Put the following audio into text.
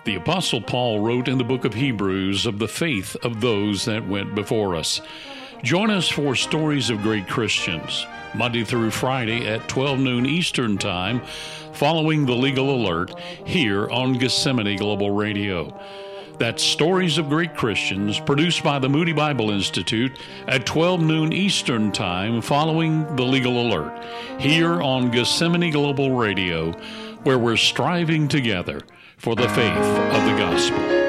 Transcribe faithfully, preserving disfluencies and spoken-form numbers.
The Apostle Paul wrote in the book of Hebrews of the faith of those that went before us. Join us for Stories of Great Christians, Monday through Friday at twelve noon Eastern Time, following the Legal Alert here on Gethsemane Global Radio. That's Stories of Great Christians, produced by the Moody Bible Institute at twelve noon Eastern Time, following the Legal Alert here on Gethsemane Global Radio, where we're striving together for the faith of the gospel.